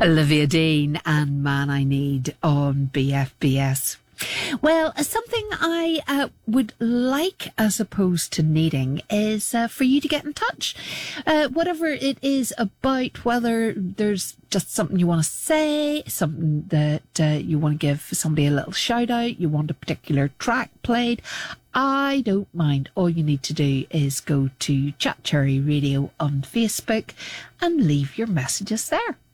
Olivia Dean and Man I Need on BFBS. Well, something I would like, as opposed to needing, is for you to get in touch. Whatever it is about, whether there's just something you want to say, something that you want to give somebody a little shout out, you want a particular track played, I don't mind. All you need to do is go to Chat Cherry Radio on Facebook and leave your messages there.